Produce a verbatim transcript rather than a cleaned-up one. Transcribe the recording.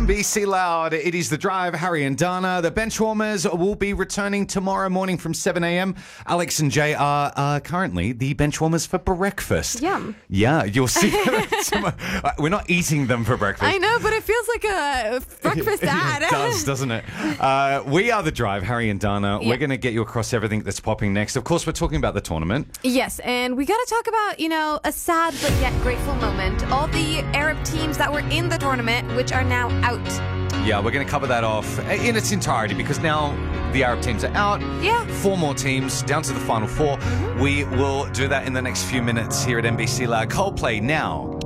B C Loud. It is The Drive, Harry and Dana. The Benchwarmers will be returning tomorrow morning from seven a.m. Alex and Jay are uh, currently the Benchwarmers for breakfast. Yum. Yeah, you'll see them tomorrow. Uh, We're not eating them for breakfast. I know, but it feels like a breakfast ad. It does, doesn't it? Uh, we are The Drive, Harry and Dana. Yeah. We're going to get you across everything that's popping next. Of course, we're talking about the tournament. Yes, and we got to talk about, you know, a sad but yet grateful moment. All the Arab teams that were in the tournament, which are now out. Yeah, we're going to cover that off in its entirety because now the Arab teams are out. Yeah. Four more teams down to the final four. Mm-hmm. We will do that in the next few minutes here at N B C Loud. Coldplay now.